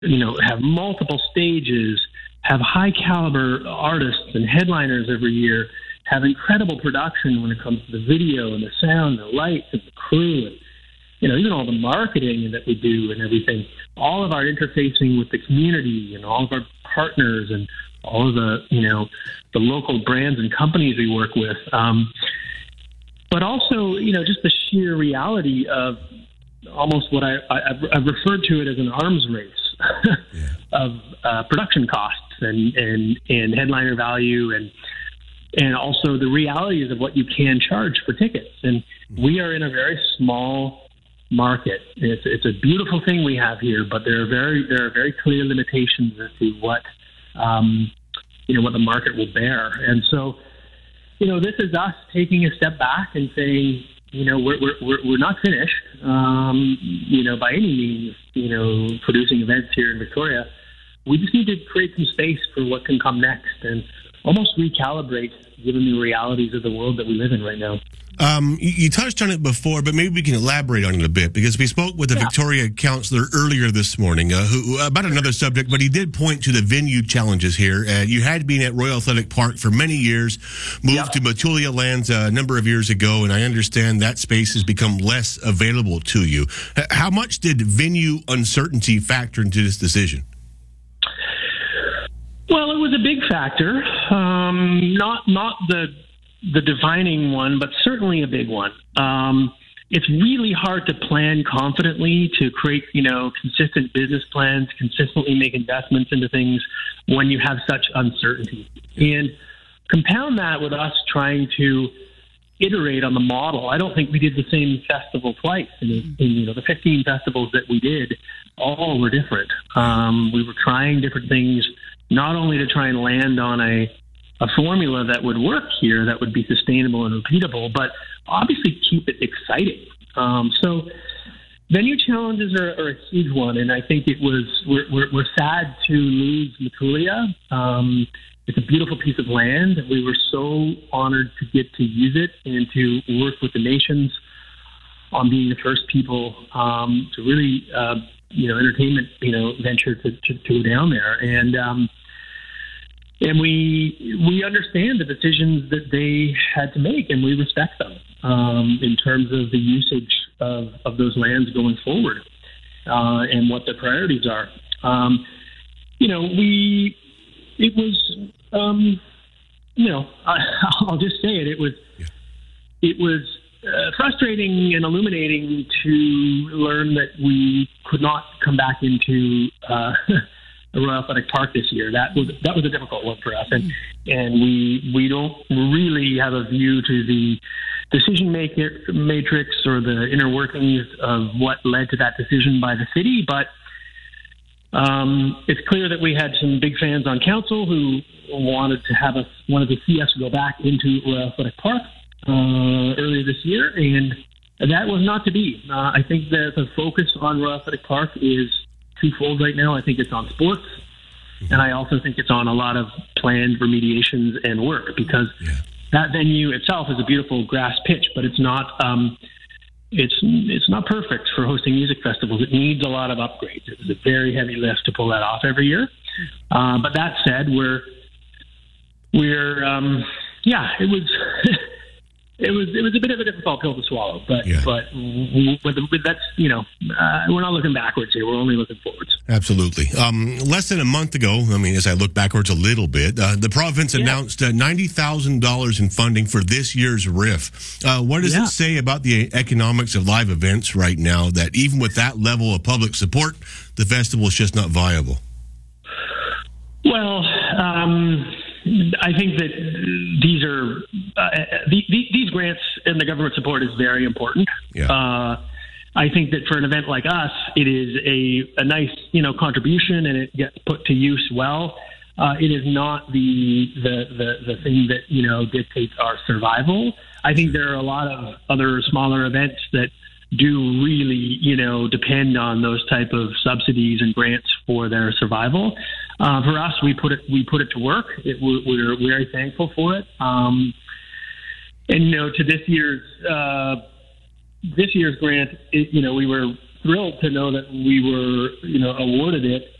have multiple stages, have high caliber artists and headliners every year, have incredible production when it comes to the video and the sound, the lights and the crew, and even all the marketing that we do and everything, all of our interfacing with the community and all of our partners and all of the the local brands and companies we work with, but also just the sheer reality of almost what I've referred to it as an arms race of production costs and headliner value and also the realities of what you can charge for tickets. And we are in a very small market. It's a beautiful thing we have here, but there are very clear limitations as to what what the market will bear. And so, this is us taking a step back and saying, we're not finished, by any means, producing events here in Victoria. We just need to create some space for what can come next and almost recalibrate given the realities of the world that we live in right now. You touched on it before, but maybe we can elaborate on it a bit, because we spoke with a Victoria councillor earlier this morning who about another subject, but he did point to the venue challenges here. You had been at Royal Athletic Park for many years, moved to Matulia Lands a number of years ago, and I understand that space has become less available to you. How much did venue uncertainty factor into this decision? Well, it was a big factor, not the defining one, but certainly a big one. It's really hard to plan confidently, to create, consistent business plans, consistently make investments into things when you have such uncertainty. And compound that with us trying to iterate on the model. I don't think we did the same festival twice. And the 15 festivals that we did, all were different. We were trying different things, not only to try and land on a formula that would work here, that would be sustainable and repeatable, but obviously keep it exciting. So venue challenges are a huge one, and I think we're sad to lose Matulia. It's a beautiful piece of land. We were so honored to get to use it and to work with the nations on being the first people to really, entertainment, venture to go down there. And we understand the decisions that they had to make, and we respect them in terms of the usage of those lands going forward and what the priorities are. I'll just say it. It was frustrating and illuminating to learn that we could not come back into the Royal Athletic Park this year. That was a difficult one for us, and we don't really have a view to the decision matrix or the inner workings of what led to that decision by the city. But it's clear that we had some big fans on council who wanted to see us go back into Royal Athletic Park earlier this year, and that was not to be. I think that the focus on Royal Athletic Park is twofold right now. I think it's on sports, and I also think it's on a lot of planned remediations and work, because that venue itself is a beautiful grass pitch, but it's not it's not perfect for hosting music festivals. It needs a lot of upgrades. It's a very heavy lift to pull that off every year. But that said, it was It was a bit of a difficult pill to swallow, but that's we're not looking backwards here. We're only looking forwards. Absolutely. Less than a month ago, as I look backwards a little bit, the province announced $90,000 in funding for this year's RIF. What does it say about the economics of live events right now, that even with that level of public support, the festival is just not viable? Well, I think that these grants and the government support is very important. I think that for an event like us, it is a nice contribution, and it gets put to use well. It is not the thing that dictates our survival. I think there are a lot of other smaller events that do really depend on those type of subsidies and grants for their survival. For us, we put it to work. We're very thankful for it. And to this year's grant, we were thrilled to know that we were awarded it